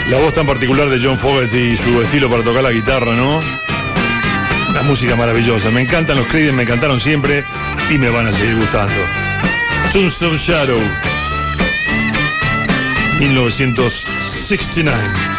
La voz tan particular de John Fogerty y su estilo para tocar la guitarra, ¿no? Una música maravillosa. Me encantan los Creedence, me encantaron siempre y me van a seguir gustando. Tombstone Shadow, 1969.